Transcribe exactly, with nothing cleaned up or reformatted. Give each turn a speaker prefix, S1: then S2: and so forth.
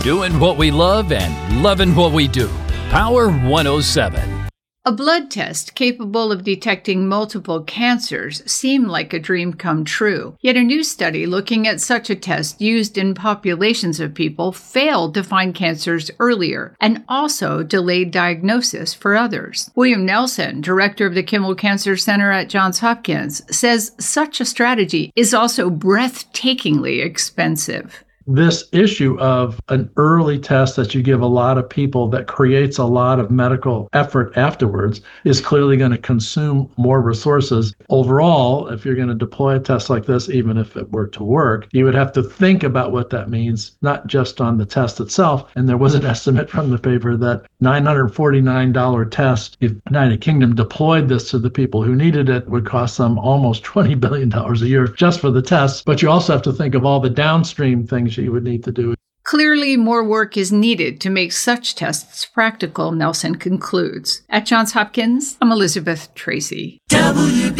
S1: doing what we love and loving what we do. Power one oh seven.
S2: A blood test capable of detecting multiple cancers seemed like a dream come true. Yet a new study looking at such a test used in populations of people failed to find cancers earlier and also delayed diagnosis for others. William Nelson, director of the Kimmel Cancer Center at Johns Hopkins, says such a strategy is also breathtakingly expensive.
S3: This issue of an early test that you give a lot of people that creates a lot of medical effort afterwards is clearly going to consume more resources. Overall, if you're going to deploy a test like this, even if it were to work, you would have to think about what that means, not just on the test itself. And there was an estimate from the paper that nine hundred forty-nine dollars test, if the United Kingdom deployed this to the people who needed it, would cost them almost twenty billion dollars a year just for the tests. But you also have to think of all the downstream things you would need to do.
S2: Clearly, more work is needed to make such tests practical, Nelson concludes. At Johns Hopkins, I'm Elizabeth Tracy. W